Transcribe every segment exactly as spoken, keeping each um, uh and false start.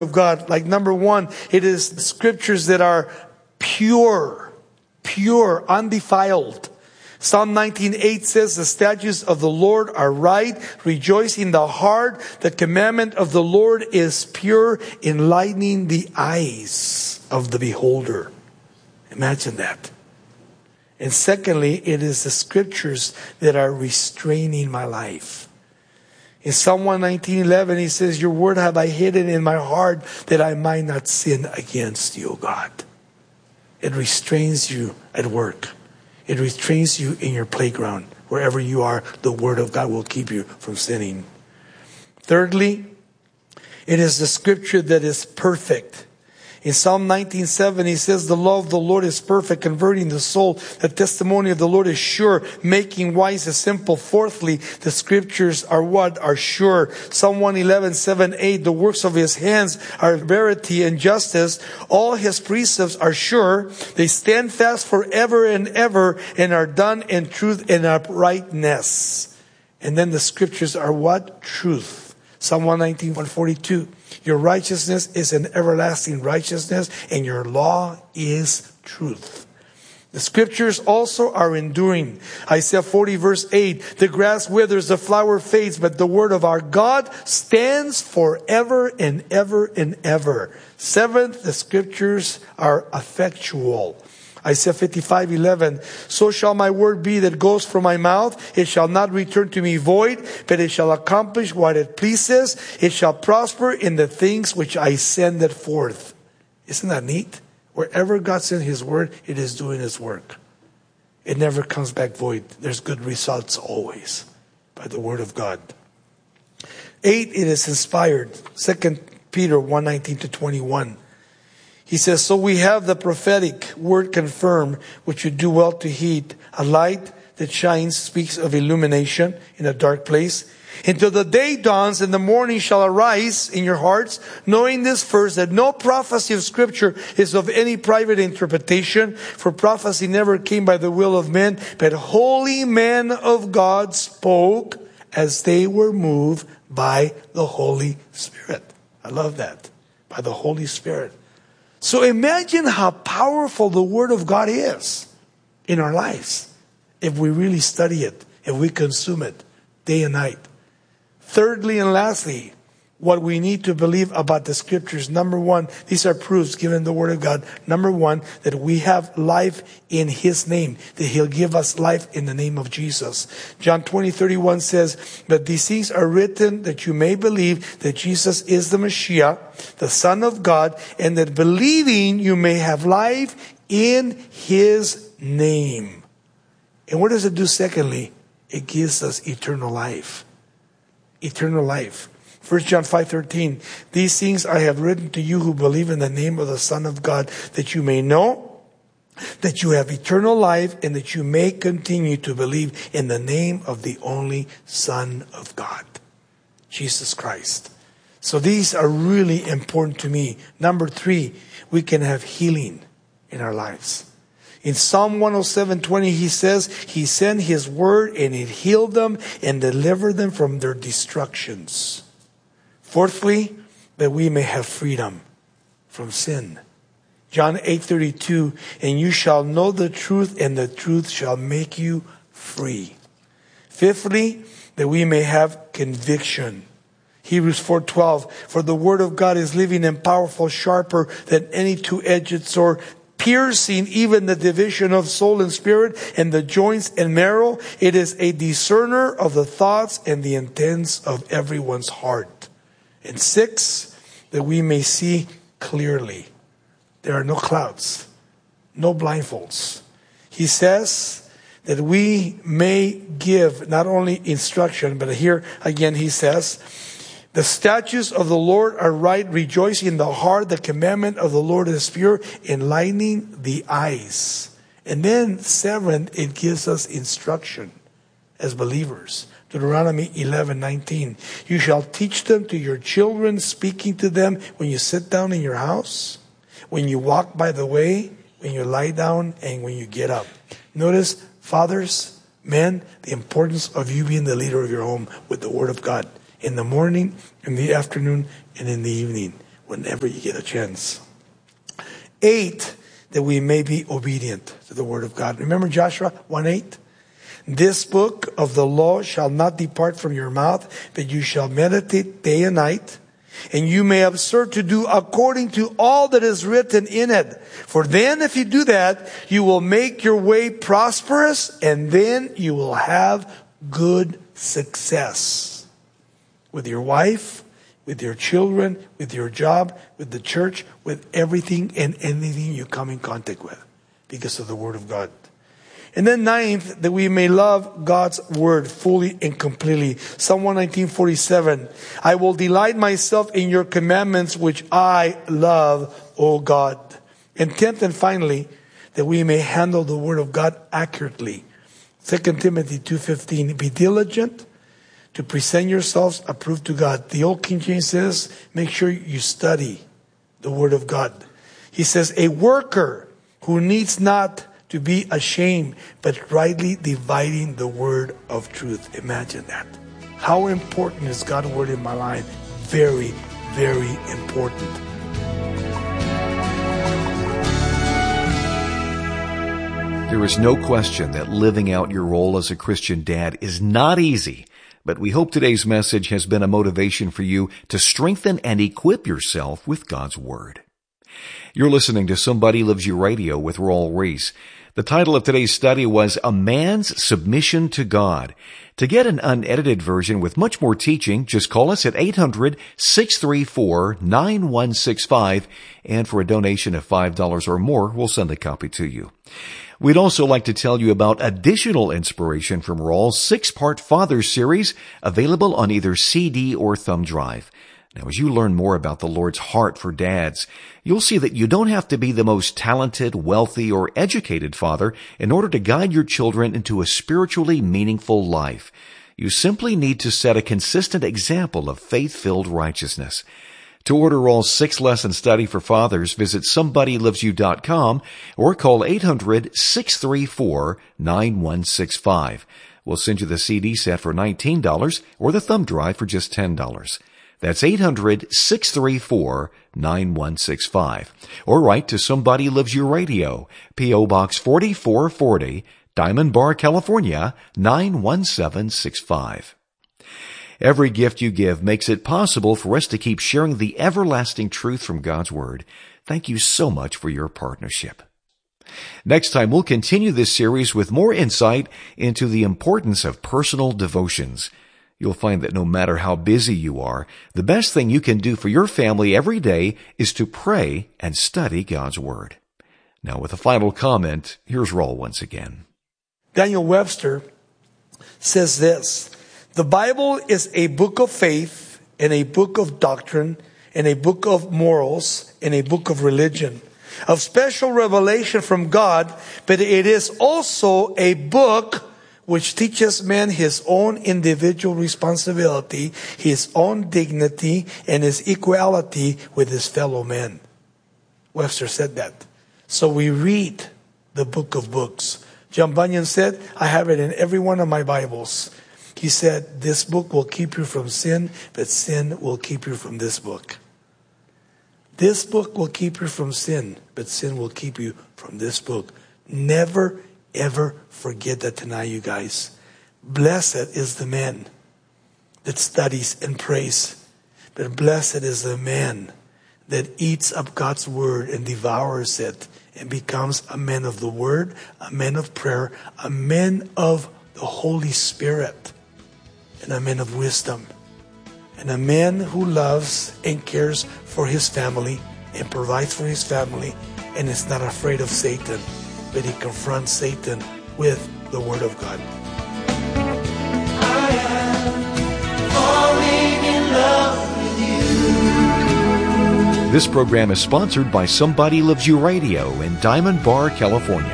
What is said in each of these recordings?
of God. Like number one, it is scriptures that are pure, pure, undefiled. Psalm nineteen eight says, the statutes of the Lord are right, rejoicing the heart. The commandment of the Lord is pure, enlightening the eyes of the beholder. Imagine that. And secondly, it is the scriptures that are restraining my life. In Psalm one nineteen eleven, he says, your word have I hidden in my heart that I might not sin against you, O God. It restrains you at work. It restrains you in your playground. Wherever you are, the word of God will keep you from sinning. Thirdly, it is the scripture that is perfect. In Psalm nineteen seven, he says, the law of the Lord is perfect, converting the soul. The testimony of the Lord is sure, making wise the simple. Fourthly, the scriptures are what? Are sure. Psalm one eleven, seven, eight, the works of his hands are verity and justice. All his precepts are sure. They stand fast forever and ever and are done in truth and uprightness. And then the scriptures are what? Truth. Psalm one nineteen, one forty-two. Your righteousness is an everlasting righteousness, and your law is truth. The scriptures also are enduring. Isaiah forty verse eight, the grass withers, the flower fades, but the word of our God stands forever and ever and ever. Seventh, the scriptures are effectual. Isaiah fifty-five eleven, so shall my word be that goes from my mouth. It shall not return to me void, but it shall accomplish what it pleases. It shall prosper in the things which I send it forth. Isn't that neat? Wherever God sends his word, it is doing his work. It never comes back void. There's good results always by the word of God. Eight, it is inspired. Second Peter one nineteen to twenty-one. He says, so we have the prophetic word confirmed, which you do well to heed. A light that shines speaks of illumination in a dark place. Until the day dawns and the morning shall arise in your hearts, knowing this first, that no prophecy of scripture is of any private interpretation. For prophecy never came by the will of men, but holy men of God spoke as they were moved by the Holy Spirit. I love that. By the Holy Spirit. So imagine how powerful the Word of God is in our lives if we really study it, if we consume it day and night. Thirdly and lastly, what we need to believe about the scriptures. Number one, these are proofs given the Word of God. Number one, that we have life in His name, that He'll give us life in the name of Jesus. John twenty, thirty-one says, but these things are written that you may believe that Jesus is the Messiah, the Son of God, and that believing you may have life in His name. And what does it do secondly? It gives us eternal life. Eternal life. First John five thirteen, these things I have written to you who believe in the name of the Son of God, that you may know that you have eternal life and that you may continue to believe in the name of the only Son of God, Jesus Christ. So these are really important to me. Number three, we can have healing in our lives. In Psalm one oh seven twenty, he says, He sent His word and it healed them and delivered them from their destructions. Fourthly, that we may have freedom from sin. John eight thirty-two, and you shall know the truth, and the truth shall make you free. Fifthly, that we may have conviction. Hebrews four twelve, for the word of God is living and powerful, sharper than any two-edged sword, piercing even the division of soul and spirit and the joints and marrow. It is a discerner of the thoughts and the intents of everyone's heart. And six, that we may see clearly. There are no clouds, no blindfolds. He says that we may give not only instruction, but here again he says, the statutes of the Lord are right, rejoicing in the heart. The commandment of the Lord is pure, enlightening the eyes. And then seventh, it gives us instruction as believers. Deuteronomy eleven nineteen. You shall teach them to your children, speaking to them when you sit down in your house, when you walk by the way, when you lie down, and when you get up. Notice, fathers, men, the importance of you being the leader of your home with the Word of God. In the morning, in the afternoon, and in the evening. whenever you get a chance. Eight, that we may be obedient to the word of God. Remember Joshua one eight? This book of the law shall not depart from your mouth, but you shall meditate day and night, and you may observe to do according to all that is written in it. For then if you do that, you will make your way prosperous, and then you will have good success. With your wife, with your children, with your job, with the church, with everything and anything you come in contact with, because of the word of God. And then ninth, that we may love God's word fully and completely. Psalm one nineteen forty-seven. I will delight myself in your commandments, which I love, O God. And tenth and finally, that we may handle the word of God accurately. Second Timothy two fifteen. Be diligent to present yourselves approved to God. The old King James says, make sure you study the word of God. He says, a worker who needs not to be ashamed, but rightly dividing the word of truth. Imagine that. How important is God's word in my life? Very, very important. There is no question that living out your role as a Christian dad is not easy, but we hope today's message has been a motivation for you to strengthen and equip yourself with God's Word. You're listening to Somebody Loves You Radio with Raul Ries. The title of today's study was A Man's Submission to God. To get an unedited version with much more teaching, just call us at eight hundred, six three four, nine one six five, and for a donation of five dollars or more, we'll send a copy to you. We'd also like to tell you about additional inspiration from Raul's six-part Father series, available on either C D or thumb drive. Now, as you learn more about the Lord's heart for dads, you'll see that you don't have to be the most talented, wealthy, or educated father in order to guide your children into a spiritually meaningful life. You simply need to set a consistent example of faith-filled righteousness. To order Raul's six-lesson study for fathers, visit somebody loves you dot com or call eight hundred, six three four, nine one six five. We'll send you the C D set for nineteen dollars or the thumb drive for just ten dollars. That's eight hundred, six three four, nine one six five. Or write to Somebody Loves You Radio, P O Box forty-four forty, Diamond Bar, California, nine one seven six five. Every gift you give makes it possible for us to keep sharing the everlasting truth from God's Word. Thank you so much for your partnership. Next time, we'll continue this series with more insight into the importance of personal devotions. You'll find that no matter how busy you are, the best thing you can do for your family every day is to pray and study God's Word. Now, with a final comment, here's Raul once again. Daniel Webster says this: the Bible is a book of faith and a book of doctrine and a book of morals and a book of religion, of special revelation from God, but it is also a book which teaches man his own individual responsibility, his own dignity, and his equality with his fellow men. Webster said that. So we read the book of books. John Bunyan said, I have it in every one of my Bibles. He said, this book will keep you from sin, but sin will keep you from this book. This book will keep you from sin, but sin will keep you from this book. Never, ever forget that tonight, you guys. Blessed is the man that studies and prays, but blessed is the man that eats up God's word and devours it and becomes a man of the word, a man of prayer, a man of the Holy Spirit, and a man of wisdom, and a man who loves and cares for his family and provides for his family and is not afraid of Satan, but he confronts Satan with the Word of God. I am falling in love with you. This program is sponsored by Somebody Loves You Radio in Diamond Bar, California.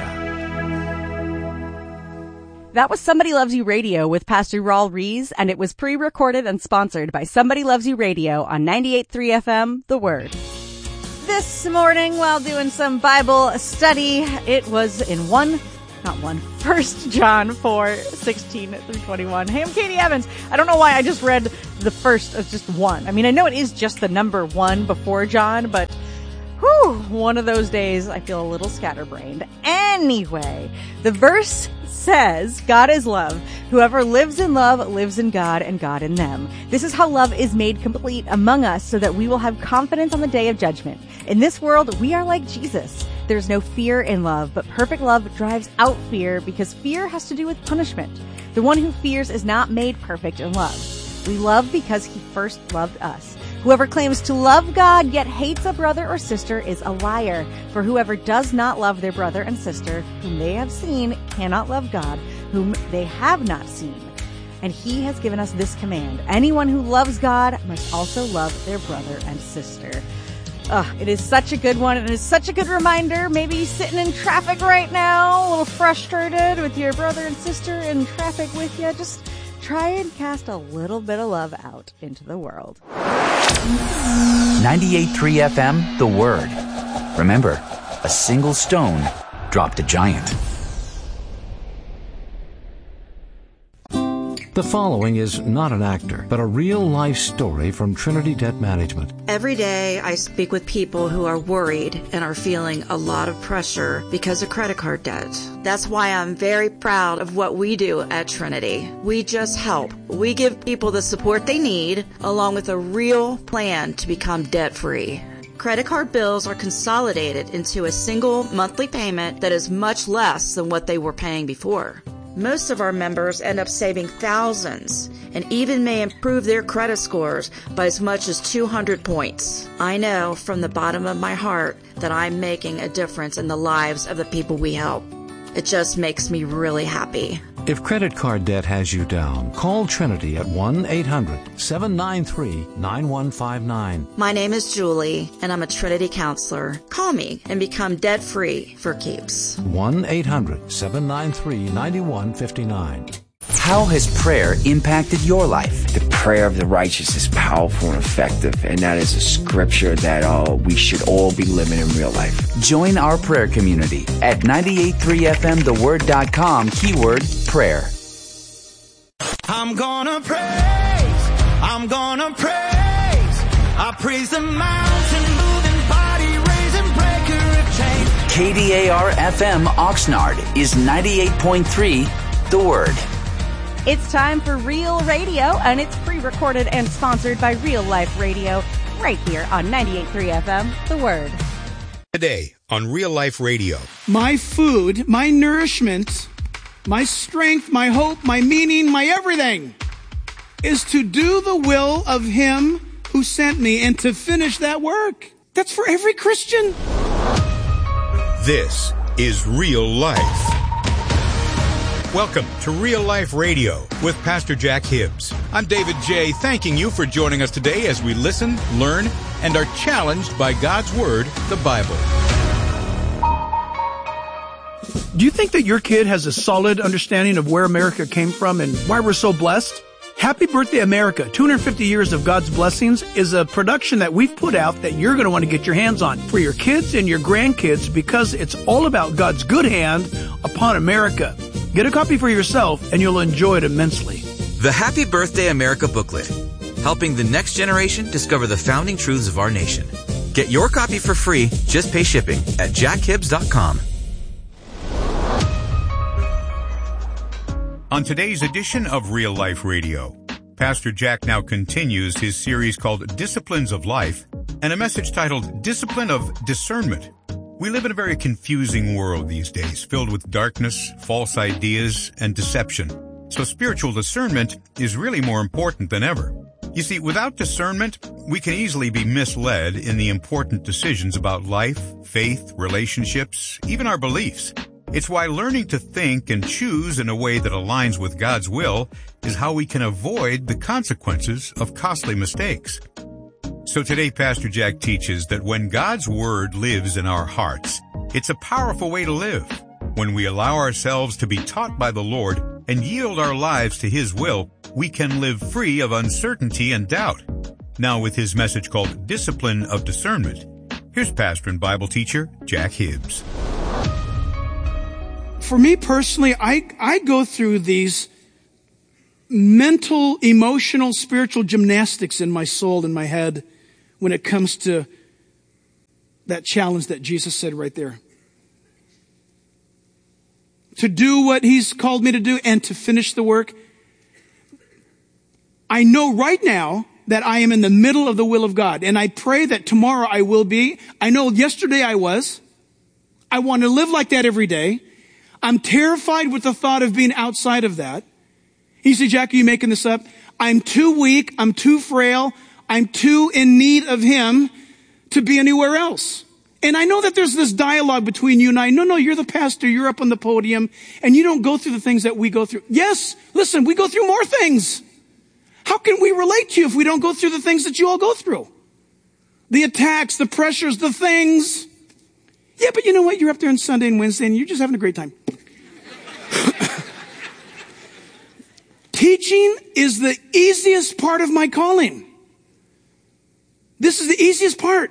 That was Somebody Loves You Radio with Pastor Raul Ries, and it was pre-recorded and sponsored by Somebody Loves You Radio on ninety-eight point three F M, The Word. This morning, while doing some Bible study, it was in one not one, First John four, sixteen through twenty-one. Hey, I'm Katie Evans. I don't know why I just read the first as just one. I mean, I know it is just the number one before John, but whew, one of those days I feel a little scatterbrained. Anyway, the verse says, God is love. Whoever lives in love lives in God and God in them. This is how love is made complete among us so that we will have confidence on the day of judgment. In this world, we are like Jesus. There's no fear in love, but perfect love drives out fear because fear has to do with punishment. The one who fears is not made perfect in love. We love because he first loved us. Whoever claims to love God yet hates a brother or sister is a liar. For whoever does not love their brother and sister whom they have seen cannot love God whom they have not seen. And he has given us this command. Anyone who loves God must also love their brother and sister. Oh, it is such a good one, and it's such a good reminder. Maybe sitting in traffic right now, a little frustrated with your brother and sister in traffic with you. Just try and cast a little bit of love out into the world. ninety-eight point three F M, The Word. Remember, a single stone dropped a giant. The following is not an actor, but a real-life story from Trinity Debt Management. Every day I speak with people who are worried and are feeling a lot of pressure because of credit card debt. That's why I'm very proud of what we do at Trinity. We just help. We give people the support they need, along with a real plan to become debt-free. Credit card bills are consolidated into a single monthly payment that is much less than what they were paying before. Most of our members end up saving thousands and even may improve their credit scores by as much as two hundred points. I know from the bottom of my heart that I'm making a difference in the lives of the people we help. It just makes me really happy. If credit card debt has you down, call Trinity at one eight hundred seven nine three nine one five nine. My name is Julie, and I'm a Trinity counselor. Call me and become debt-free for keeps. one eight hundred seven nine three nine one five nine. How has prayer impacted your life? The prayer of the righteous is powerful and effective, and that is a scripture that uh, we should all be living in real life. Join our prayer community at ninety-eight point three F M the word dot com, keyword prayer. I'm gonna praise, I'm gonna praise, I praise the mountain moving, body raising, breaker of chains. K D A R F M Oxnard is ninety-eight point three The Word. It's time for Real Radio, and it's pre-recorded and sponsored by Real Life Radio, right here on ninety-eight point three F M, The Word. Today on Real Life Radio. My food, my nourishment, my strength, my hope, my meaning, my everything is to do the will of Him who sent me and to finish that work. That's for every Christian. This is Real Life. Welcome to Real Life Radio with Pastor Jack Hibbs. I'm David J., thanking you for joining us today as we listen, learn, and are challenged by God's Word, the Bible. Do you think that your kid has a solid understanding of where America came from and why we're so blessed? Happy Birthday America, two hundred fifty years of God's Blessings is a production that we've put out that you're going to want to get your hands on for your kids and your grandkids because it's all about God's good hand upon America. Get a copy for yourself and you'll enjoy it immensely. The Happy Birthday America booklet, helping the next generation discover the founding truths of our nation. Get your copy for free, just pay shipping at jack hibbs dot com. On today's edition of Real Life Radio, Pastor Jack now continues his series called Disciplines of Life and a message titled Discipline of Discernment. We live in a very confusing world these days, filled with darkness, false ideas, and deception. So spiritual discernment is really more important than ever. You see, without discernment, we can easily be misled in the important decisions about life, faith, relationships, even our beliefs. It's why learning to think and choose in a way that aligns with God's will is how we can avoid the consequences of costly mistakes. So today, Pastor Jack teaches that when God's Word lives in our hearts, it's a powerful way to live. When we allow ourselves to be taught by the Lord and yield our lives to His will, we can live free of uncertainty and doubt. Now with his message called Discipline of Discernment, here's pastor and Bible teacher Jack Hibbs. for me personally, I, I go through these mental, emotional, spiritual gymnastics in my soul, in my head, when it comes to that challenge that Jesus said right there. To do what he's called me to do and to finish the work. I know right now that I am in the middle of the will of God. And I pray that tomorrow I will be. I know yesterday I was. I want to live like that every day. I'm terrified with the thought of being outside of that. You say, Jack, are you making this up? I'm too weak. I'm too frail. I'm too in need of him to be anywhere else. And I know that there's this dialogue between you and I. No, no, you're the pastor. You're up on the podium and you don't go through the things that we go through. Yes, listen, we go through more things. How can we relate to you if we don't go through the things that you all go through? The attacks, the pressures, the things. Yeah, but you know what? You're up there on Sunday and Wednesday and you're just having a great time. Teaching is the easiest part of my calling. This is the easiest part.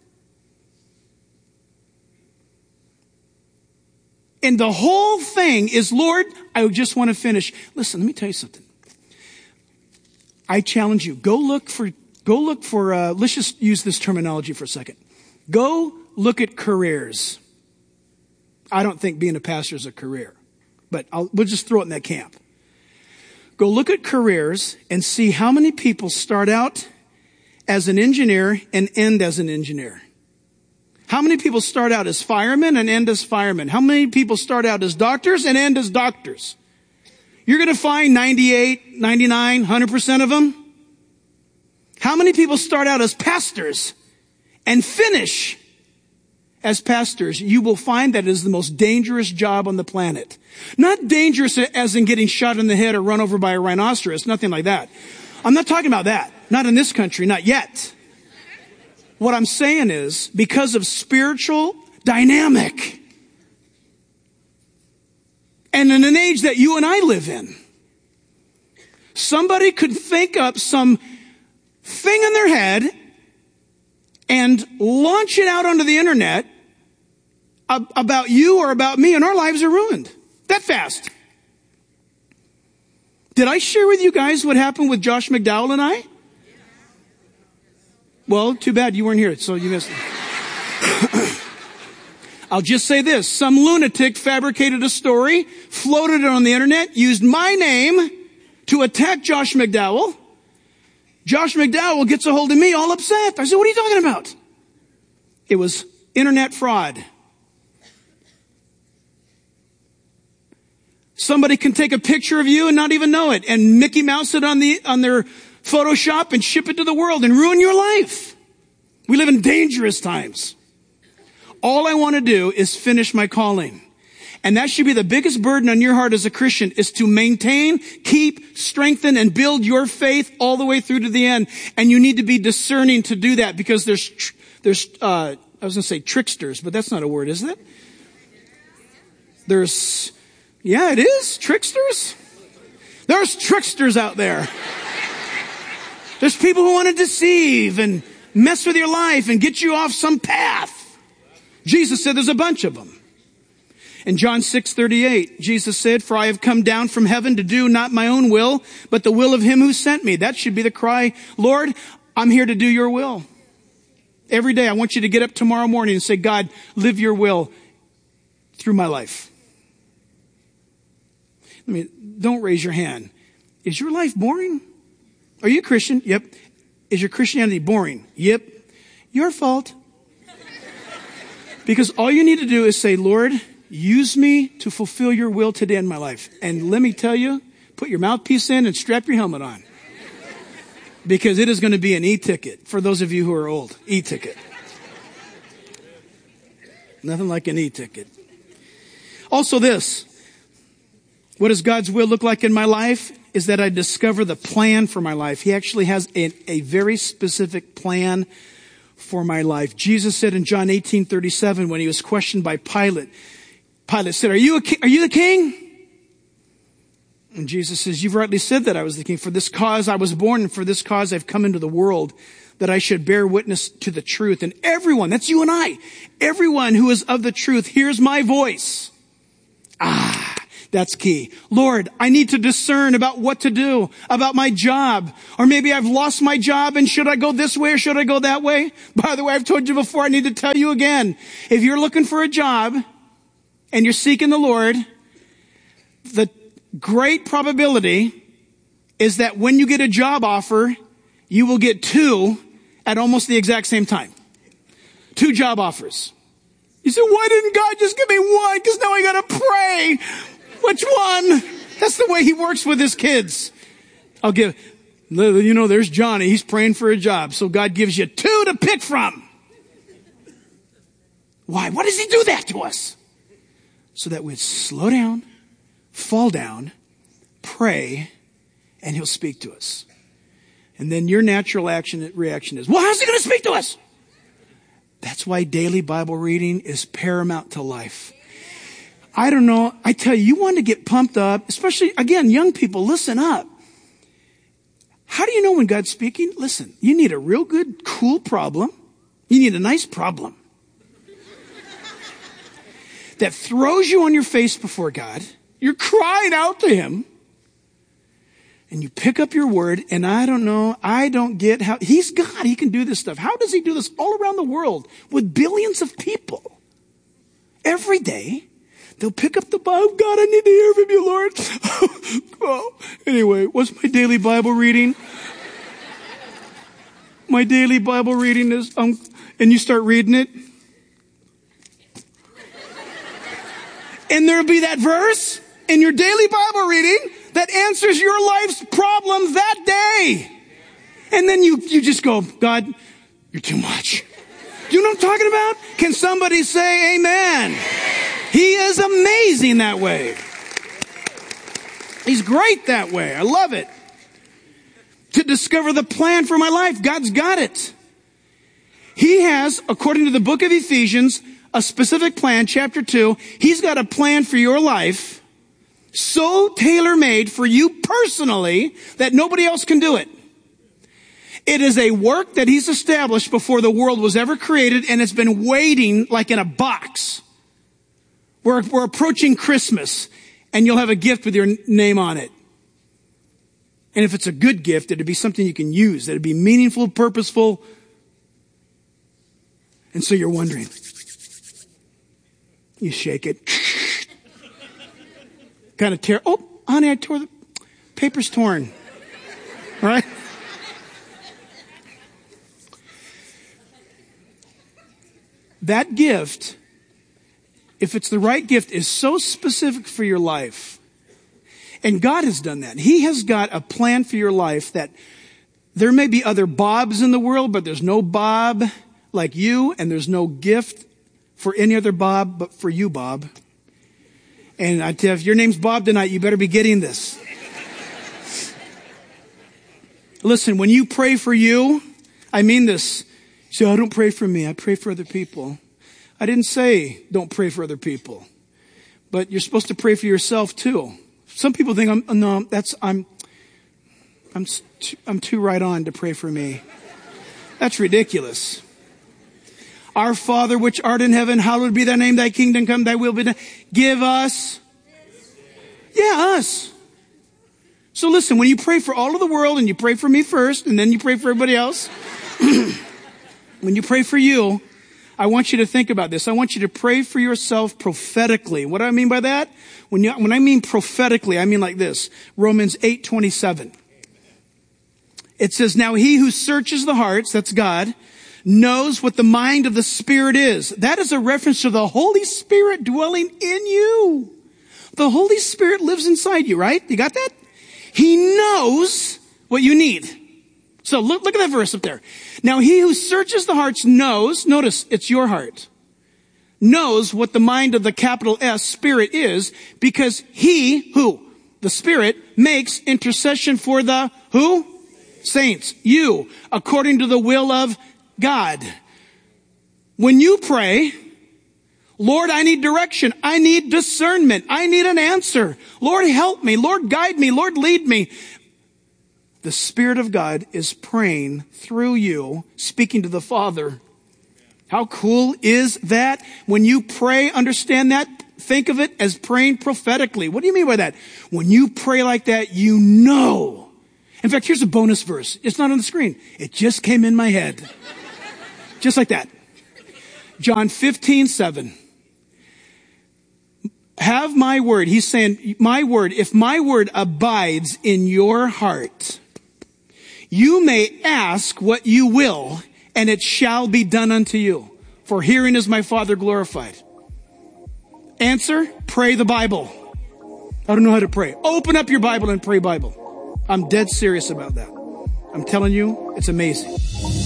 And the whole thing is, Lord, I just want to finish. Listen, let me tell you something. I challenge you. Go look for, go look for, uh, let's just use this terminology for a second. Go look at careers. I don't think being a pastor is a career, but I'll, we'll just throw it in that camp. Go look at careers and see how many people start out as an engineer and end as an engineer. How many people start out as firemen and end as firemen? How many people start out as doctors and end as doctors? You're going to find ninety-eight, ninety-nine, one hundred percent of them. How many people start out as pastors and finish as pastors? You will find that it is the most dangerous job on the planet. Not dangerous as in getting shot in the head or run over by a rhinoceros, nothing like that. I'm not talking about that. Not in this country, not yet. What I'm saying is, because of spiritual dynamic, and in an age that you and I live in, somebody could think up some thing in their head and launch it out onto the internet about you or about me, and our lives are ruined. That fast. Did I share with you guys what happened with Josh McDowell and I? Well, too bad you weren't here, so you missed it. I'll just say this. Some lunatic fabricated a story, floated it on the internet, used my name to attack Josh McDowell. Josh McDowell gets a hold of me all upset. I said, what are you talking about? It was internet fraud. Somebody can take a picture of you and not even know it and Mickey Mouse it on the, on their Photoshop and ship it to the world and ruin your life. We live in dangerous times. All I want to do is finish my calling. And that should be the biggest burden on your heart as a Christian, is to maintain, keep, strengthen, and build your faith all the way through to the end. And you need to be discerning to do that, because there's, there's, uh, I was going to say tricksters, but that's not a word, is it? There's, yeah, it is. Tricksters. There's tricksters out there. There's people who want to deceive and mess with your life and get you off some path. Jesus said there's a bunch of them. In John six thirty-eight, Jesus said, for I have come down from heaven to do not my own will, but the will of him who sent me. That should be the cry. Lord, I'm here to do your will. Every day I want you to get up tomorrow morning and say, God, live your will through my life. I mean, don't raise your hand. Is your life boring? Are you a Christian? Yep. Is your Christianity boring? Yep. Your fault. Because all you need to do is say, Lord, use me to fulfill your will today in my life. And let me tell you, put your mouthpiece in and strap your helmet on. Because it is going to be an e-ticket for those of you who are old. E-ticket. Nothing like an e-ticket. Also this. What does God's will look like in my life? Is that I discover the plan for my life. He actually has a, a very specific plan for my life. Jesus said in John eighteen thirty-seven, when he was questioned by Pilate, Pilate said, are you a ki- are you the king? And Jesus says, you've rightly said that I was the king. For this cause I was born, and for this cause I've come into the world, that I should bear witness to the truth. And everyone, that's you and I, everyone who is of the truth hears my voice. Ah. That's key. Lord, I need to discern about what to do, about my job. Or maybe I've lost my job and should I go this way or should I go that way? By the way, I've told you before, I need to tell you again. If you're looking for a job and you're seeking the Lord, the great probability is that when you get a job offer, you will get two at almost the exact same time. Two job offers. You say, why didn't God just give me one? Because now I got to pray. Which one? That's the way he works with his kids. I'll give, you know, there's Johnny. He's praying for a job. So God gives you two to pick from. Why? Why does he do that to us? So that we'd slow down, fall down, pray, and he'll speak to us. And then your natural action reaction is, well, how's he going to speak to us? That's why daily Bible reading is paramount to life. I don't know. I tell you, you want to get pumped up, especially, again, young people, listen up. How do you know when God's speaking? Listen, you need a real good, cool problem. You need a nice problem that throws you on your face before God. You're crying out to him. And you pick up your word, and I don't know, I don't get how, he's God, he can do this stuff. How does he do this all around the world with billions of people? Every day, they'll pick up the Bible. God, I need to hear from you, Lord. Oh, anyway, what's my daily Bible reading? My daily Bible reading is, um, and you start reading it. And there'll be that verse in your daily Bible reading that answers your life's problem that day. And then you, you just go, God, you're too much. Do you know what I'm talking about? Can somebody say amen? He is amazing that way. He's great that way. I love it. To discover the plan for my life, God's got it. He has, according to the book of Ephesians, a specific plan, chapter two. He's got a plan for your life so tailor-made for you personally that nobody else can do it. It is a work that he's established before the world was ever created, and it's been waiting like in a box. We're, we're approaching Christmas, and you'll have a gift with your name on it. And if it's a good gift, it'd be something you can use. It'd be meaningful, purposeful. And so you're wondering. You shake it. Kind of tear. Oh, honey, I tore the paper's torn. All right? That gift, if it's the right gift, is so specific for your life. And God has done that. He has got a plan for your life that there may be other Bobs in the world, but there's no Bob like you, and there's no gift for any other Bob but for you, Bob. And I tell you, if your name's Bob tonight, you better be getting this. Listen, when you pray for you, I mean this. You say, I don't pray for me. I pray for other people. I didn't say don't pray for other people. But you're supposed to pray for yourself too. Some people think, I'm, no, that's, I'm, I'm, too, I'm too right on to pray for me. That's ridiculous. Our Father, which art in heaven, hallowed be thy name, thy kingdom come, thy will be done. Give us. Yeah, us. So listen, when you pray for all of the world, and you pray for me first, and then you pray for everybody else, when you pray for you, I want you to think about this. I want you to pray for yourself prophetically. What do I mean by that? When you, when I mean prophetically, I mean like this. Romans eight twenty-seven. It says, now he who searches the hearts, that's God, knows what the mind of the Spirit is. That is a reference to the Holy Spirit dwelling in you. The Holy Spirit lives inside you, right? You got that? He knows what you need. So look, look at that verse up there. Now he who searches the hearts knows, notice it's your heart, knows what the mind of the capital S Spirit is, because he, who? The Spirit, makes intercession for the, who? Saints. You, according to the will of God. When you pray, Lord, I need direction. I need discernment. I need an answer. Lord, help me. Lord, guide me. Lord, lead me. The Spirit of God is praying through you, speaking to the Father. How cool is that? When you pray, understand that? think of it as praying prophetically. What do you mean by that? When you pray like that, you know. In fact, here's a bonus verse. It's not on the screen. It just came in my head. Just like that. John fifteen seven. Have my word. He's saying, my word, if my word abides in your heart, you may ask what you will, and it shall be done unto you. For herein is my Father glorified. Answer, pray the Bible. I don't know how to pray. Open up your Bible and pray Bible. I'm dead serious about that. I'm telling you, it's amazing.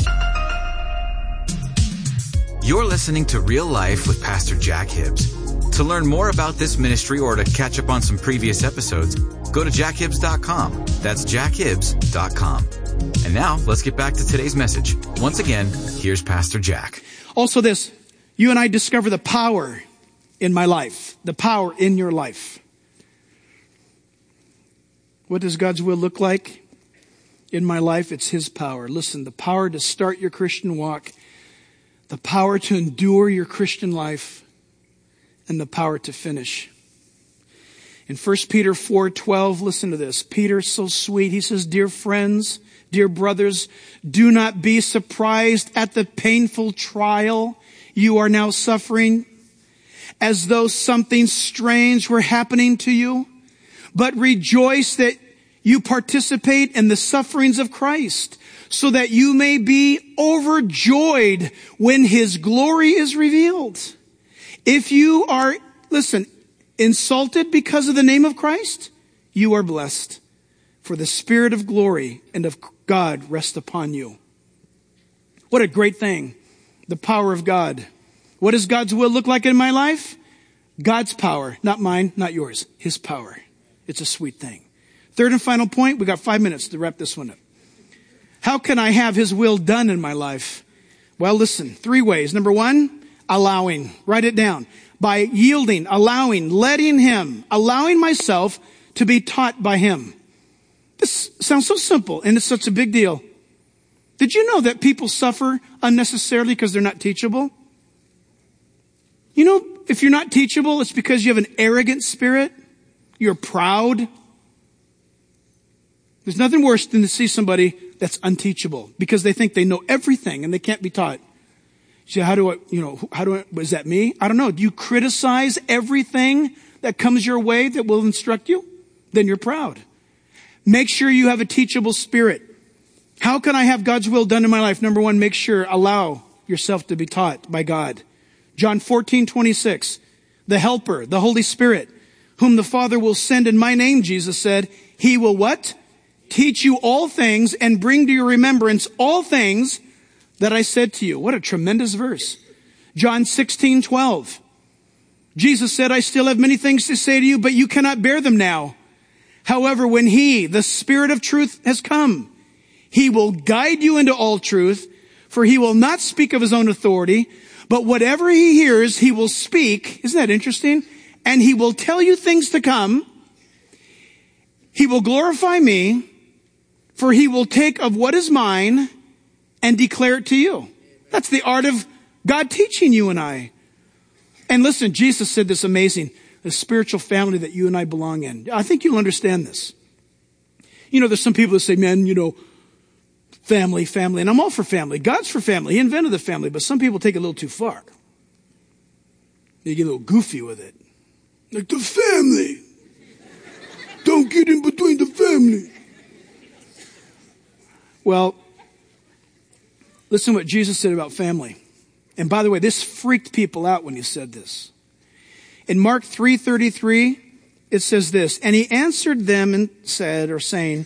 You're listening to Real Life with Pastor Jack Hibbs. To learn more about this ministry or to catch up on some previous episodes, go to jack hibbs dot com. That's jack hibbs dot com. And now, let's get back to today's message. Once again, here's Pastor Jack. Also this, you and I discover the power in my life, the power in your life. What does God's will look like in my life? It's His power. Listen, the power to start your Christian walk, the power to endure your Christian life, and the power to finish. In First Peter four twelve, listen to this. Peter's so sweet. He says, dear friends, dear brothers, do not be surprised at the painful trial you are now suffering, as though something strange were happening to you, but rejoice that you participate in the sufferings of Christ, so that you may be overjoyed when His glory is revealed. If you are, listen, insulted because of the name of Christ, you are blessed, for the Spirit of glory and of God rests upon you. What a great thing, the power of God. What does God's will look like in my life? God's power, not mine, not yours, His power. It's a sweet thing. Third and final point, we got five minutes to wrap this one up. How can I have His will done in my life? Well, listen, three ways. Number one, allowing. Write it down. By yielding, allowing, letting Him, allowing myself to be taught by Him. This sounds so simple, and it's such a big deal. Did you know that people suffer unnecessarily because they're not teachable? You know, if you're not teachable, it's because you have an arrogant spirit. You're proud. There's nothing worse than to see somebody that's unteachable because they think they know everything and they can't be taught. So how do I, you know, how do I, was that me? I don't know. Do you criticize everything that comes your way that will instruct you? Then you're proud. Make sure you have a teachable spirit. How can I have God's will done in my life? Number one, make sure, allow yourself to be taught by God. John fourteen twenty-six, the Helper, the Holy Spirit, whom the Father will send in my name, Jesus said, He will what? Teach you all things and bring to your remembrance all things that I said to you. What a tremendous verse. John sixteen twelve. Jesus said, I still have many things to say to you, but you cannot bear them now. However, when He, the Spirit of truth, has come, He will guide you into all truth, for He will not speak of His own authority, but whatever He hears, He will speak. Isn't that interesting? And He will tell you things to come. He will glorify me, for He will take of what is mine and declare it to you. That's the art of God teaching you and I. And listen, Jesus said this amazing, the spiritual family that you and I belong in. I think you'll understand this. You know, there's some people that say, man, you know, family, family, and I'm all for family. God's for family. He invented the family, but some people take it a little too far. They get a little goofy with it. Like the family. Don't get in between the family. Well, listen what Jesus said about family. And by the way, this freaked people out when He said this. In Mark three thirty-three, it says this, and He answered them and said, or saying,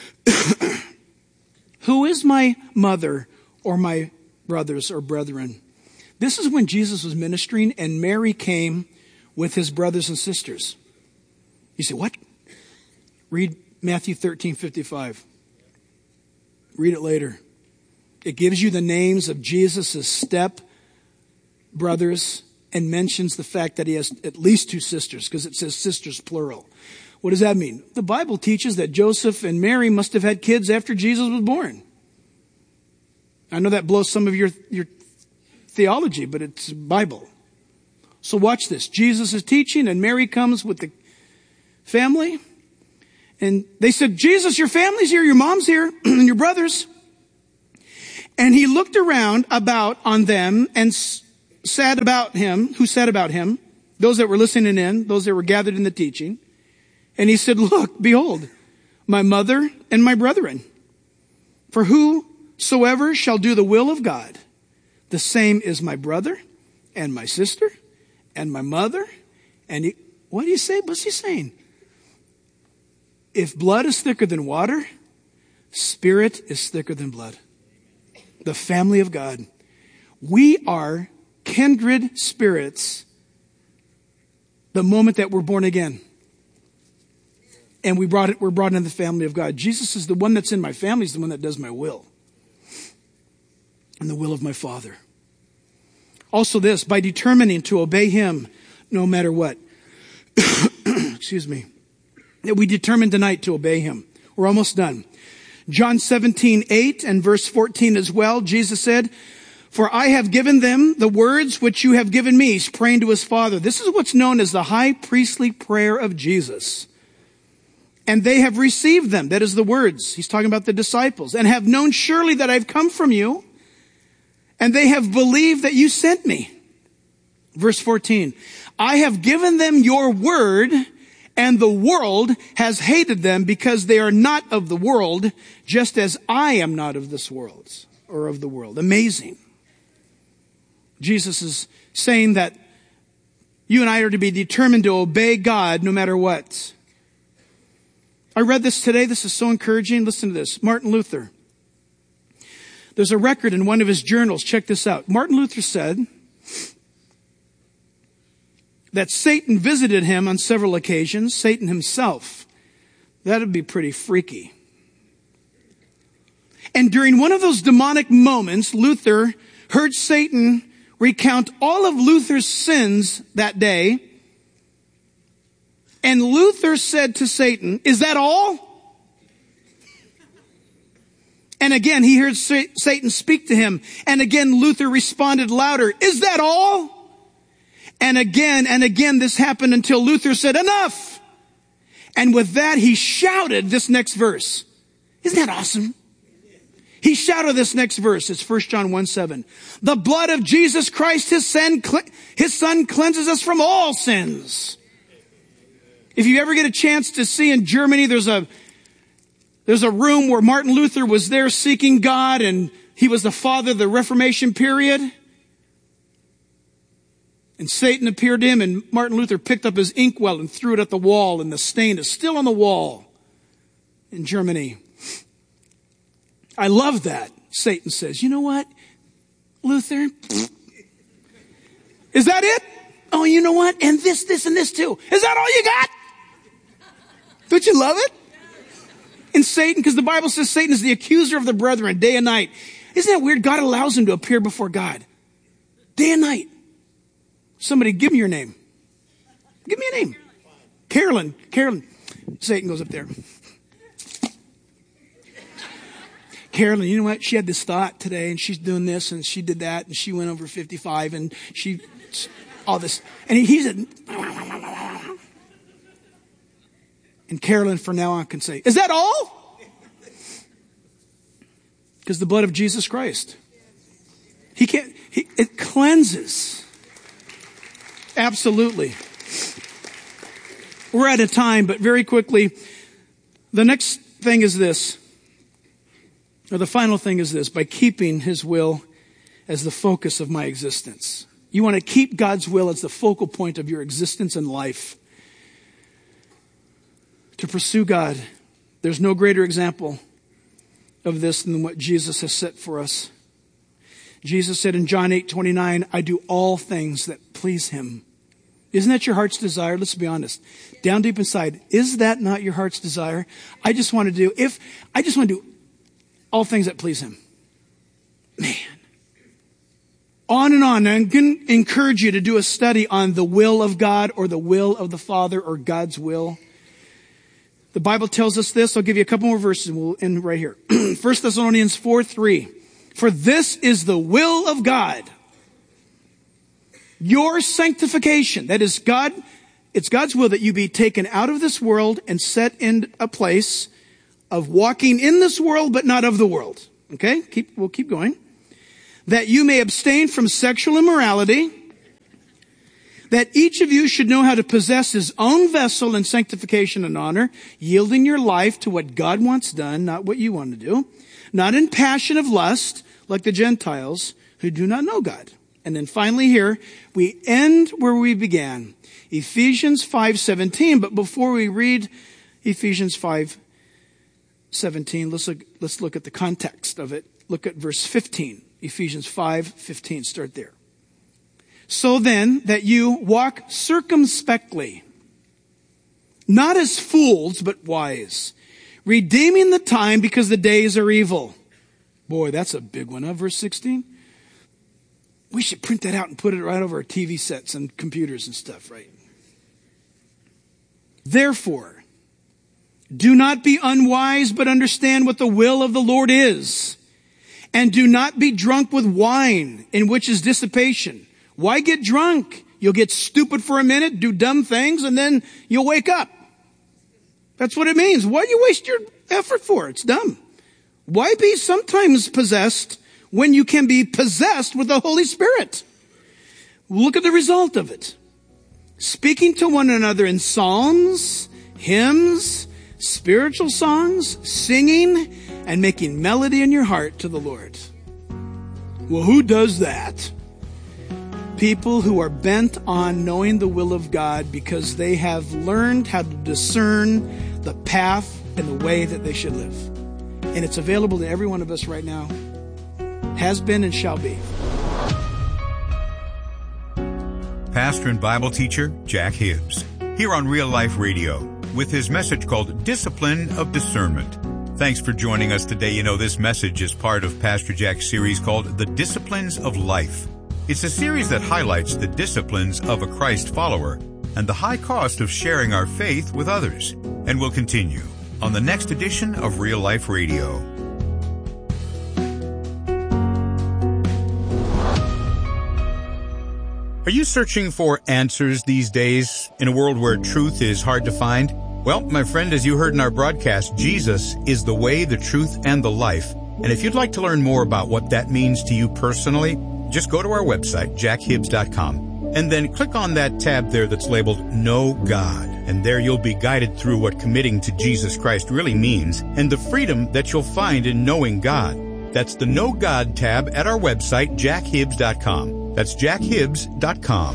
who is my mother or my brothers or brethren? This is when Jesus was ministering and Mary came with His brothers and sisters. You say, what? Read Matthew thirteen fifty-five. Read it later. It gives you the names of Jesus' step brothers and mentions the fact that He has at least two sisters because it says sisters plural. What does that mean? The Bible teaches that Joseph and Mary must have had kids after Jesus was born. I know that blows some of your, your theology, but it's Bible. So watch this. Jesus is teaching and Mary comes with the family. And they said, Jesus, your family's here, your mom's here, and your brothers. And he looked around about on them and s- said about him, who said about him, those that were listening in, those that were gathered in the teaching. And he said, look, behold, my mother and my brethren. For whosoever shall do the will of God, the same is my brother and my sister and my mother. And he, what do you say? What's he saying? If blood is thicker than water, spirit is thicker than blood. The family of God. We are kindred spirits the moment that we're born again. And we brought it, we're brought into the family of God. Jesus is the one that's in my family, is the one that does my will. And the will of my Father. Also this, by determining to obey him no matter what. Excuse me. That we determine tonight to obey him. We're almost done. John seventeen, eight and verse fourteen as well. Jesus said, for I have given them the words which you have given me. He's praying to his Father. This is what's known as the high priestly prayer of Jesus. And they have received them. That is the words. He's talking about the disciples. And have known surely that I've come from you. And they have believed that you sent me. Verse fourteen. I have given them your word, and the world has hated them because they are not of the world, just as I am not of this world, or of the world. Amazing. Jesus is saying that you and I are to be determined to obey God no matter what. I read this today. This is so encouraging. Listen to this. Martin Luther. There's a record in one of his journals. Check this out. Martin Luther said that Satan visited him on several occasions. Satan himself. That would be pretty freaky. And during one of those demonic moments, Luther heard Satan recount all of Luther's sins that day. And Luther said to Satan, is that all? And again, he heard Satan speak to him. And again, Luther responded louder, is that all? And again and again, this happened until Luther said, enough. And with that, he shouted this next verse. Isn't that awesome? He shouted this next verse. It's First John one seven. The blood of Jesus Christ, his son, his son cleanses us from all sins. If you ever get a chance to see in Germany, there's a, there's a room where Martin Luther was there seeking God, and he was the father of the Reformation period. And Satan appeared to him, and Martin Luther picked up his inkwell and threw it at the wall, and the stain is still on the wall in Germany. I love that. Satan says, you know what, Luther? Is that it? Oh, you know what? And this, this, and this too. Is that all you got? Don't you love it? And Satan, because the Bible says Satan is the accuser of the brethren day and night. Isn't that weird? God allows him to appear before God. Day and night. Somebody give me your name. Give me a name. Carolyn. Carolyn. Satan goes up there. Carolyn, you know what? She had this thought today, and she's doing this, and she did that, and she went over fifty-five, and she, all this. And he, he said, and Carolyn from now on can say, is that all? Because the blood of Jesus Christ. He can't, he, it cleanses. Absolutely. We're out of time, but very quickly, the next thing is this. Or the final thing is this, by keeping his will as the focus of my existence. You want to keep God's will as the focal point of your existence and life. To pursue God. There's no greater example of this than what Jesus has set for us. Jesus said in John eight twenty-nine, I do all things that please him. Isn't that your heart's desire? Let's be honest. Down deep inside, is that not your heart's desire? I just want to do, if, I just want to do all things that please him. Man. On and on. I'm going to encourage you to do a study on the will of God or the will of the Father or God's will. The Bible tells us this. I'll give you a couple more verses and we'll end right here. First Thessalonians four three. For this is the will of God, your sanctification. That is God, it's God's will that you be taken out of this world and set in a place of walking in this world, but not of the world. Okay? Keep, we'll keep going. That you may abstain from sexual immorality. That each of you should know how to possess his own vessel in sanctification and honor, yielding your life to what God wants done, not what you want to do. Not in passion of lust, like the Gentiles who do not know God. And then finally here, we end where we began. Ephesians five seventeen. But before we read Ephesians five seventeen, let's look, let's look at the context of it. Look at verse fifteen. Ephesians five fifteen. Start there. So then, that you walk circumspectly, not as fools, but wise, redeeming the time because the days are evil. Boy, that's a big one, huh? Verse sixteen. We should print that out and put it right over our T V sets and computers and stuff, right? Therefore, do not be unwise, but understand what the will of the Lord is. And do not be drunk with wine, in which is dissipation. Why get drunk? You'll get stupid for a minute, do dumb things, and then you'll wake up. That's what it means. Why do you waste your effort for? It's dumb. Why be sometimes possessed when you can be possessed with the Holy Spirit? Look at the result of it. Speaking to one another in psalms, hymns, spiritual songs, singing, and making melody in your heart to the Lord. Well, who does that? People who are bent on knowing the will of God because they have learned how to discern the path and the way that they should live. And it's available to every one of us right now. Has been and shall be. Pastor and Bible teacher Jack Hibbs, here on Real Life Radio, with his message called Discipline of Discernment. Thanks for joining us today. You know, this message is part of Pastor Jack's series called The Disciplines of Life. It's a series that highlights the disciplines of a Christ follower and the high cost of sharing our faith with others. And we'll continue on the next edition of Real Life Radio. Are you searching for answers these days in a world where truth is hard to find? Well, my friend, as you heard in our broadcast, Jesus is the way, the truth, and the life. And if you'd like to learn more about what that means to you personally, just go to our website, jack hibbs dot com, and then click on that tab there that's labeled Know God. And there you'll be guided through what committing to Jesus Christ really means and the freedom that you'll find in knowing God. That's the Know God tab at our website, jack hibbs dot com. That's jack hibbs dot com.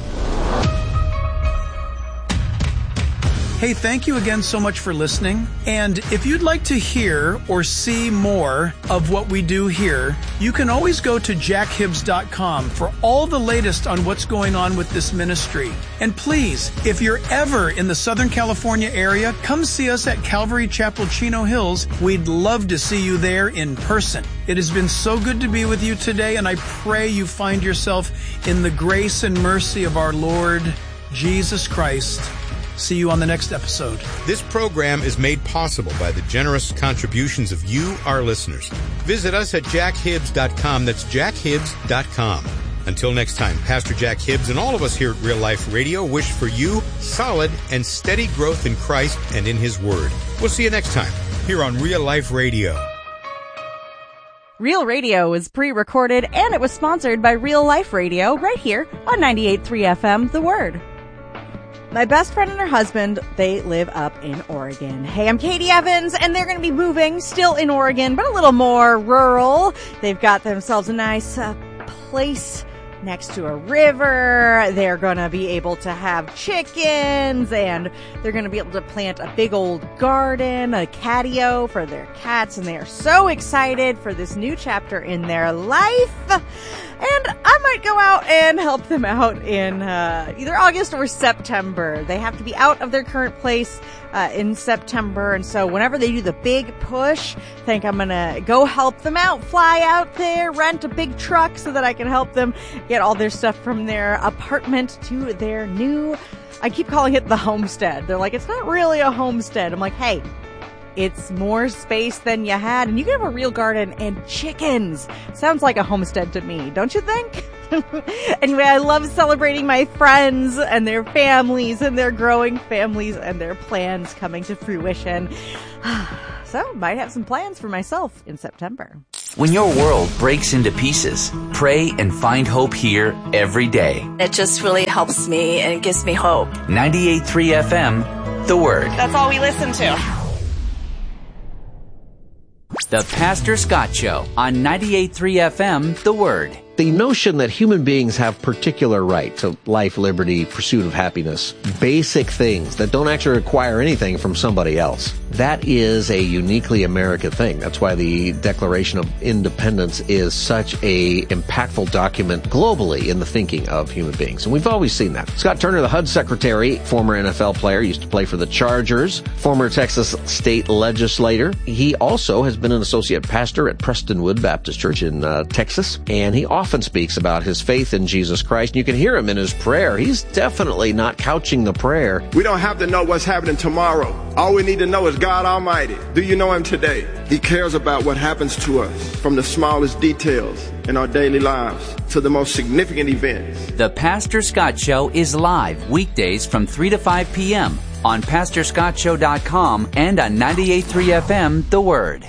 Hey, thank you again so much for listening. And if you'd like to hear or see more of what we do here, you can always go to jack hibbs dot com for all the latest on what's going on with this ministry. And please, if you're ever in the Southern California area, come see us at Calvary Chapel, Chino Hills. We'd love to see you there in person. It has been so good to be with you today, and I pray you find yourself in the grace and mercy of our Lord Jesus Christ. See you on the next episode. This program is made possible by the generous contributions of you, our listeners. Visit us at jack hibbs dot com. That's jack hibbs dot com. Until next time, Pastor Jack Hibbs and all of us here at Real Life Radio wish for you solid and steady growth in Christ and in His Word. We'll see you next time here on Real Life Radio. Real Radio is pre-recorded and it was sponsored by Real Life Radio right here on ninety-eight point three F M, The Word. My best friend and her husband, they live up in Oregon. Hey, I'm Katie Evans, and they're going to be moving, still in Oregon, but a little more rural. They've got themselves a nice uh, place next to a river. They're going to be able to have chickens, and they're going to be able to plant a big old garden, a catio for their cats, and they are so excited for this new chapter in their life. And I might go out and help them out in uh, either August or September. They have to be out of their current place uh, in September. And so whenever they do the big push, I think I'm going to go help them out, fly out there, rent a big truck so that I can help them get all their stuff from their apartment to their new, I keep calling it the homestead. They're like, it's not really a homestead. I'm like, hey, It's more space than you had, and you can have a real garden and chickens. Sounds like a homestead to me, don't you think? Anyway, I love celebrating my friends and their families and their growing families and their plans coming to fruition. So, might have some plans for myself in September. When your world breaks into pieces, pray and find hope here every day. It just really helps me and it gives me hope. ninety-eight point three F M, The Word. That's all we listen to. The Pastor Scott Show on ninety-eight point three F M, The Word. The notion that human beings have particular right to life, liberty, pursuit of happiness, basic things that don't actually require anything from somebody else, that is a uniquely American thing. That's why the Declaration of Independence is such a impactful document globally in the thinking of human beings. And we've always seen that. Scott Turner, the H U D Secretary, former N F L player, used to play for the Chargers, former Texas state legislator. He also has been an associate pastor at Prestonwood Baptist Church in uh, Texas, and he often often speaks about his faith in Jesus Christ. And you can hear him in his prayer. He's definitely not couching the prayer. We don't have to know what's happening tomorrow. All we need to know is God Almighty. Do you know him today? He cares about what happens to us, from the smallest details in our daily lives to the most significant events. The Pastor Scott Show is live weekdays from three to five p.m. on pastor scott show dot com and on ninety-eight point three F M, The Word.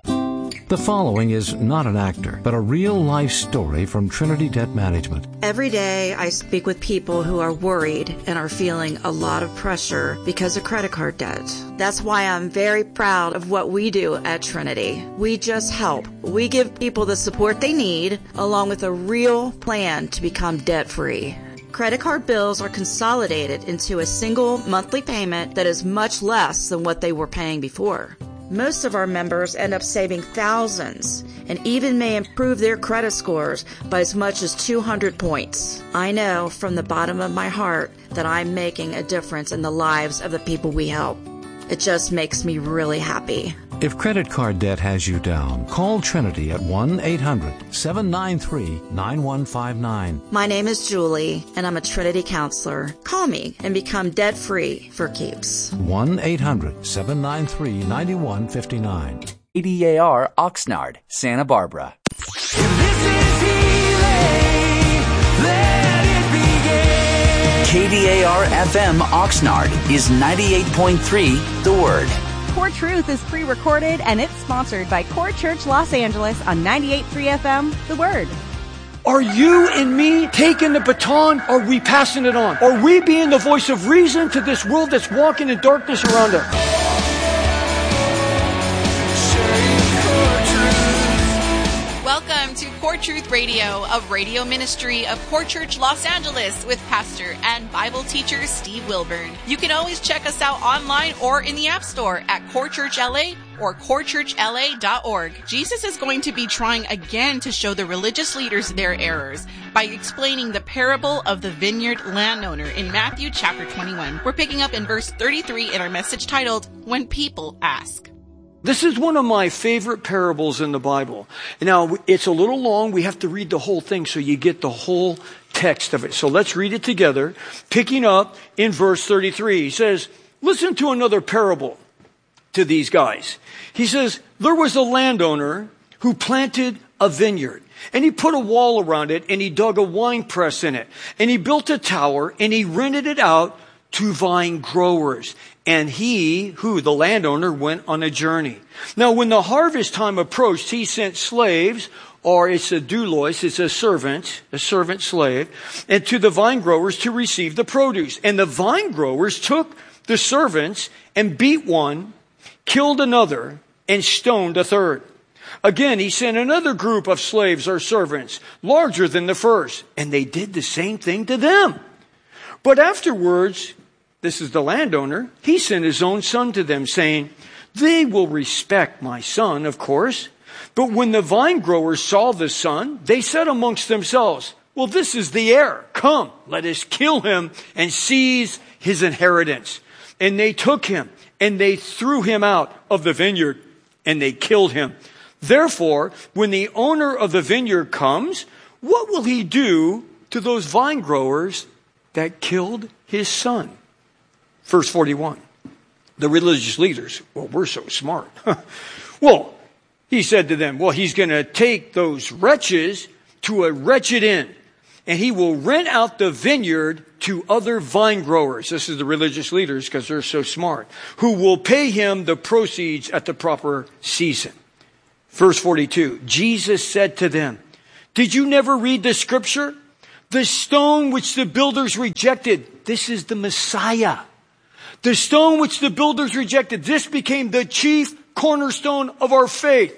The following is not an actor, but a real-life story from Trinity Debt Management. Every day I speak with people who are worried and are feeling a lot of pressure because of credit card debt. That's why I'm very proud of what we do at Trinity. We just help. We give people the support they need, along with a real plan to become debt-free. Credit card bills are consolidated into a single monthly payment that is much less than what they were paying before. Most of our members end up saving thousands and even may improve their credit scores by as much as two hundred points. I know from the bottom of my heart that I'm making a difference in the lives of the people we help. It just makes me really happy. If credit card debt has you down, call Trinity at one eight hundred seven nine three nine one five nine. My name is Julie, and I'm a Trinity counselor. Call me and become debt-free for keeps. one eight hundred seven nine three nine one five nine. A D A R Oxnard, Santa Barbara. K D A R F M Oxnard is ninety-eight point three, The Word. Core Truth is pre-recorded, and it's sponsored by Core Church Los Angeles on ninety-eight point three F M, The Word. Are you and me taking the baton, or are we passing it on? Are we being the voice of reason to this world that's walking in darkness around us? Welcome to Core Truth Radio, a radio ministry of Core Church Los Angeles with pastor and Bible teacher Steve Wilburn. You can always check us out online or in the App Store at Core Church L A or core church l a dot org. Jesus is going to be trying again to show the religious leaders their errors by explaining the parable of the vineyard landowner in Matthew chapter twenty-one. We're picking up in verse thirty-three in our message titled, When People Ask. This is one of my favorite parables in the Bible. Now, it's a little long. We have to read the whole thing so you get the whole text of it. So let's read it together. Picking up in verse thirty-three, he says, listen to another parable to these guys. He says, there was a landowner who planted a vineyard, and he put a wall around it, and he dug a wine press in it, and he built a tower, and he rented it out to vine growers. And he, who, the landowner, went on a journey. Now, when the harvest time approached, he sent slaves, or it's a doulos, it's a servant, a servant slave, and to the vine growers to receive the produce. And the vine growers took the servants and beat one, killed another, and stoned a third. Again, he sent another group of slaves or servants, larger than the first, and they did the same thing to them. But afterwards, this is the landowner, he sent his own son to them, saying, they will respect my son, of course. But when the vine growers saw the son, they said amongst themselves, well, this is the heir. Come, let us kill him and seize his inheritance. And they took him and they threw him out of the vineyard and they killed him. Therefore, when the owner of the vineyard comes, what will he do to those vine growers that killed his son? Verse forty-one. The religious leaders, well, we're so smart. Well, he said to them, well, he's going to take those wretches to a wretched inn, and he will rent out the vineyard to other vine growers. This is the religious leaders because they're so smart, who will pay him the proceeds at the proper season. Verse forty-two, Jesus said to them, did you never read the scripture? The stone which the builders rejected, this is the Messiah. The stone which the builders rejected, this became the chief cornerstone of our faith.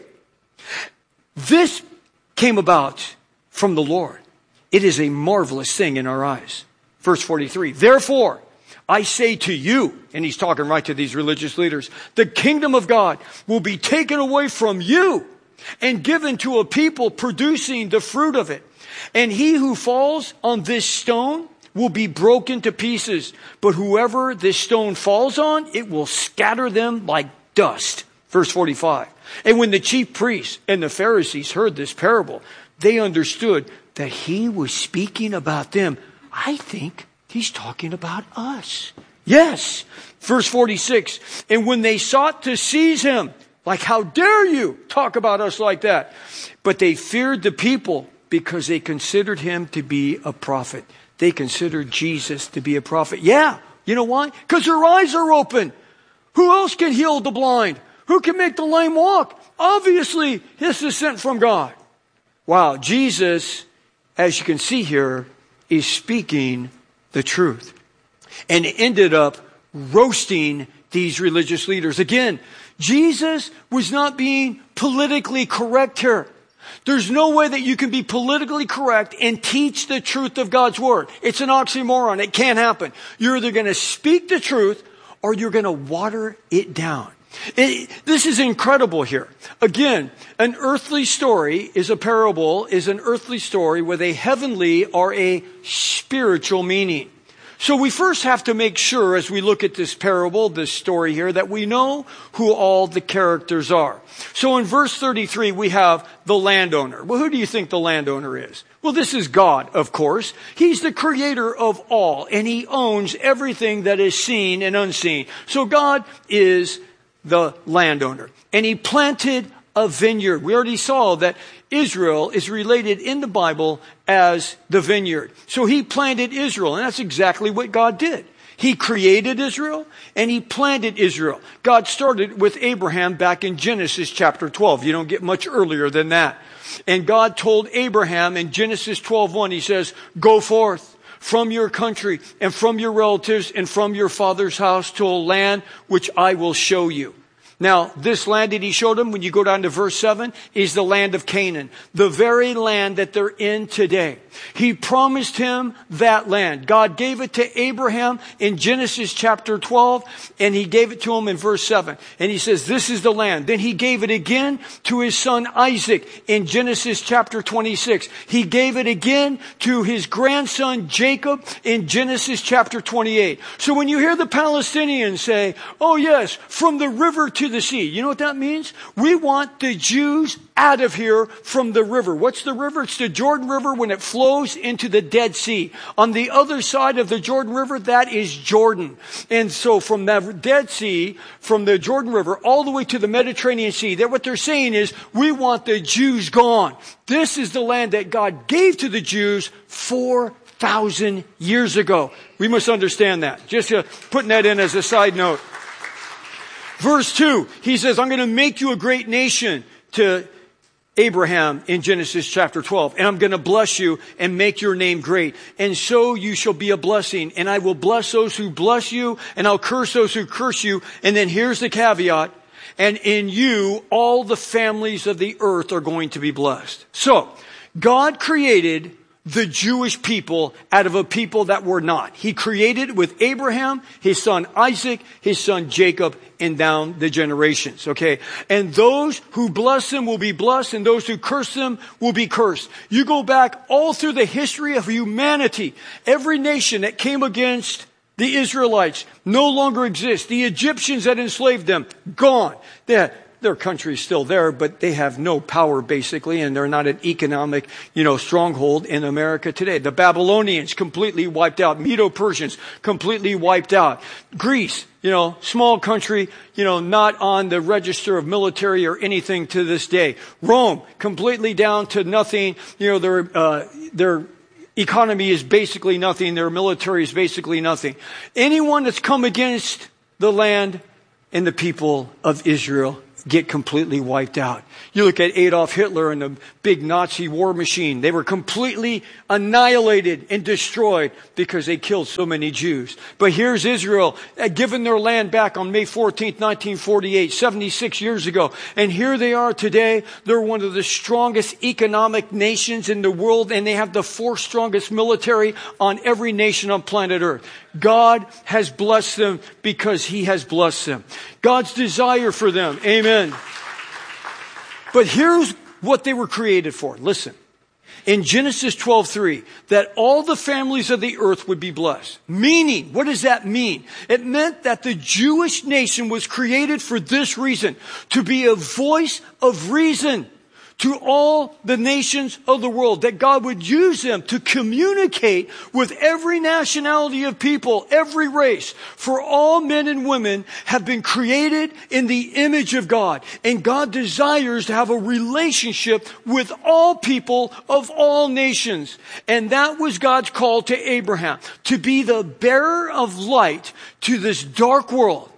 This came about from the Lord. It is a marvelous thing in our eyes. Verse forty-three, therefore, I say to you, and he's talking right to these religious leaders, the kingdom of God will be taken away from you and given to a people producing the fruit of it. And he who falls on this stone will be broken to pieces, but whoever this stone falls on, it will scatter them like dust. Verse forty-five, and when the chief priests and the Pharisees heard this parable, they understood that he was speaking about them. I think he's talking about us. Yes. Verse forty-six, and when they sought to seize him, like, how dare you talk about us like that? But they feared the people because they considered him to be a prophet. They considered Jesus to be a prophet. Yeah. You know why? Because their eyes are open. Who else can heal the blind? Who can make the lame walk? Obviously, this is sent from God. Wow. Jesus, as you can see here, is speaking the truth. And ended up roasting these religious leaders. Again, Jesus was not being politically correct here. There's no way that you can be politically correct and teach the truth of God's word. It's an oxymoron. It can't happen. You're either going to speak the truth or you're going to water it down. It, this is incredible here. Again, an earthly story is a parable, is an earthly story with a heavenly or a spiritual meaning. So we first have to make sure as we look at this parable, this story here, that we know who all the characters are. So in verse thirty-three, we have the landowner. Well, who do you think the landowner is? Well, this is God, of course. He's the creator of all, and he owns everything that is seen and unseen. So God is the landowner. And he planted a vineyard. We already saw that Israel is related in the Bible as the vineyard. So he planted Israel, and that's exactly what God did. He created Israel, and he planted Israel. God started with Abraham back in Genesis chapter twelve. You don't get much earlier than that. And God told Abraham in Genesis twelve one, he says, go forth from your country and from your relatives and from your father's house to a land which I will show you. Now, this land that he showed him, when you go down to verse seven, is the land of Canaan, the very land that they're in today. He promised him that land. God gave it to Abraham in Genesis chapter twelve, and he gave it to him in verse seven. And he says, this is the land. Then he gave it again to his son Isaac in Genesis chapter twenty-six. He gave it again to his grandson Jacob in Genesis chapter twenty-eight. So when you hear the Palestinians say, oh yes, from the river to the sea. You know what that means? We want the Jews out of here from the river. What's the river? It's the Jordan River when it flows into the Dead Sea. On the other side of the Jordan River, that is Jordan. And so from the Dead Sea, from the Jordan River, all the way to the Mediterranean Sea, that what they're saying is, we want the Jews gone. This is the land that God gave to the Jews four thousand years ago. We must understand that. Just uh, putting that in as a side note. Verse two, he says, I'm going to make you a great nation to Abraham in Genesis chapter twelve. And I'm going to bless you and make your name great. And so you shall be a blessing. And I will bless those who bless you, and I'll curse those who curse you. And then here's the caveat. And in you, all the families of the earth are going to be blessed. So, God created the Jewish people out of a people that were not. He created with Abraham, his son Isaac, his son Jacob, and down the generations. Okay. And those who bless them will be blessed, and those who curse them will be cursed. You go back all through the history of humanity. Every nation that came against the Israelites no longer exists. The Egyptians that enslaved them, gone. The their country is still there, but they have no power basically, and they're not an economic, you know, stronghold in America today. The Babylonians completely wiped out. Medo-Persians completely wiped out. Greece, you know, small country, you know, not on the register of military or anything to this day. Rome, completely down to nothing. You know, their, uh, their economy is basically nothing. Their military is basically nothing. Anyone that's come against the land and the people of Israel get completely wiped out. You look at Adolf Hitler and the big Nazi war machine. They were completely annihilated and destroyed because they killed so many Jews. But here's Israel, uh, given their land back on May fourteenth, nineteen forty-eight, seventy-six years ago. And here they are today. They're one of the strongest economic nations in the world, and they have the fourth strongest military on every nation on planet Earth. God has blessed them because He has blessed them. God's desire for them. Amen. But here's what they were created for. Listen. In Genesis twelve three, that all the families of the earth would be blessed. Meaning, what does that mean? It meant that the Jewish nation was created for this reason. To be a voice of reason to all the nations of the world, that God would use them to communicate with every nationality of people, every race. For all men and women have been created in the image of God. And God desires to have a relationship with all people of all nations. And that was God's call to Abraham, to be the bearer of light to this dark world.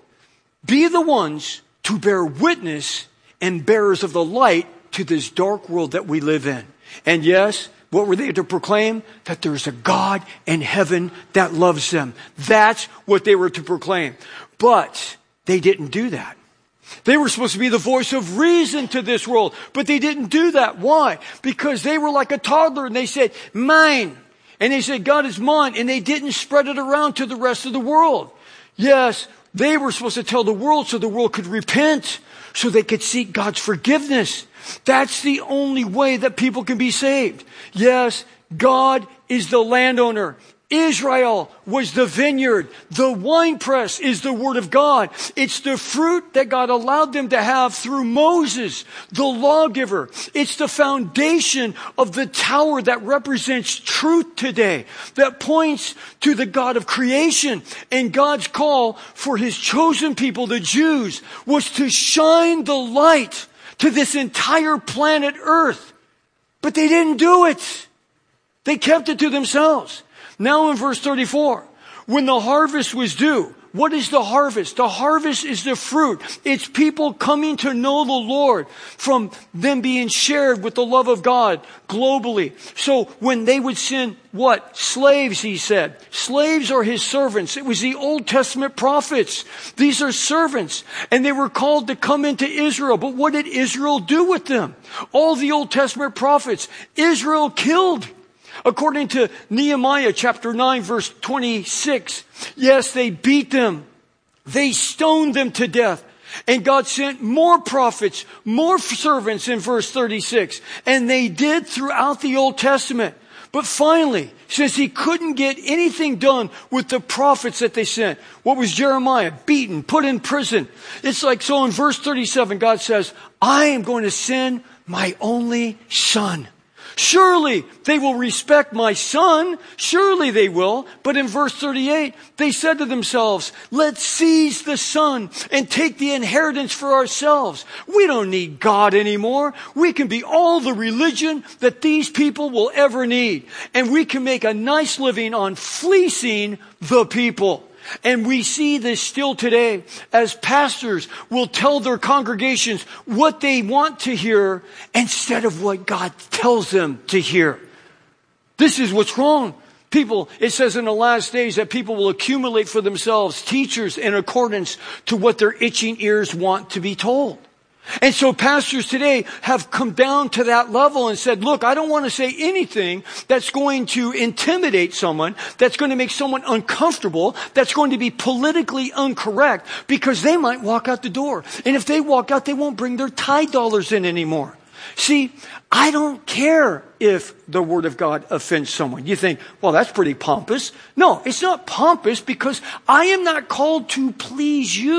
Be the ones to bear witness and bearers of the light to this dark world that we live in. And yes, what were they to proclaim? That there's a God in heaven that loves them. That's what they were to proclaim. But they didn't do that. They were supposed to be the voice of reason to this world, but they didn't do that. Why? Because they were like a toddler and they said, mine. And they said, God is mine. And they didn't spread it around to the rest of the world. Yes, they were supposed to tell the world so the world could repent, so they could seek God's forgiveness. That's the only way that people can be saved. Yes, God is the landowner. Israel was the vineyard. The winepress is the word of God. It's the fruit that God allowed them to have through Moses, the lawgiver. It's the foundation of the tower that represents truth today, that points to the God of creation. And God's call for His chosen people, the Jews, was to shine the light to this entire planet Earth. But they didn't do it. They kept it to themselves. Now in verse thirty-four, when the harvest was due, what is the harvest? The harvest is the fruit. It's people coming to know the Lord from them being shared with the love of God globally. So when they would send what? Slaves, he said. Slaves are His servants. It was the Old Testament prophets. These are servants. And they were called to come into Israel. But what did Israel do with them? All the Old Testament prophets, Israel killed. According to Nehemiah chapter nine verse twenty-six, yes, they beat them. They stoned them to death. And God sent more prophets, more servants in verse thirty-six. And they did throughout the Old Testament. But finally, since He couldn't get anything done with the prophets that they sent, what was Jeremiah? Beaten, put in prison. It's like, so in verse thirty-seven, God says, I am going to send my only son. Surely they will respect my son. Surely they will. But in verse thirty-eight, they said to themselves, let's seize the son and take the inheritance for ourselves. We don't need God anymore. We can be all the religion that these people will ever need. And we can make a nice living on fleecing the people. And we see this still today as pastors will tell their congregations what they want to hear instead of what God tells them to hear. This is what's wrong. People, it says in the last days that people will accumulate for themselves teachers in accordance to what their itching ears want to be told. And so pastors today have come down to that level and said, look, I don't want to say anything that's going to intimidate someone, that's going to make someone uncomfortable, that's going to be politically incorrect, because they might walk out the door. And if they walk out, they won't bring their tithe dollars in anymore. See, I don't care if the Word of God offends someone. You think, well, that's pretty pompous. No, it's not pompous because I am not called to please you.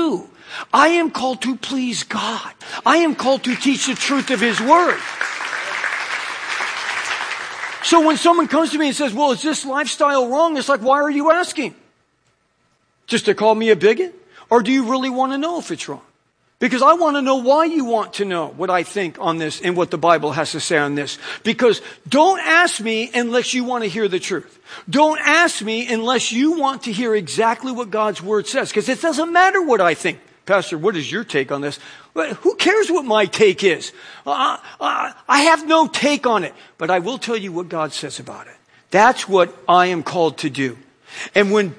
I am called to please God. I am called to teach the truth of His Word. So when someone comes to me and says, well, is this lifestyle wrong? It's like, why are you asking? Just to call me a bigot? Or do you really want to know if it's wrong? Because I want to know why you want to know what I think on this and what the Bible has to say on this. Because don't ask me unless you want to hear the truth. Don't ask me unless you want to hear exactly what God's Word says. Because it doesn't matter what I think. Pastor, what is your take on this? Who cares what my take is? Uh, uh, I have no take on it. But I will tell you what God says about it. That's what I am called to do. And when